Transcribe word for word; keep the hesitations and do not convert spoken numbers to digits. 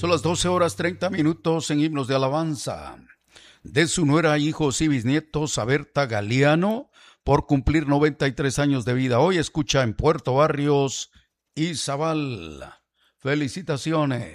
Son las doce horas treinta minutos en Himnos de Alabanza. De su nuera, hijos y bisnietos, a Berta Galeano, por cumplir noventa y tres años de vida. Hoy escucha en Puerto Barrios, Izabal. Felicitaciones.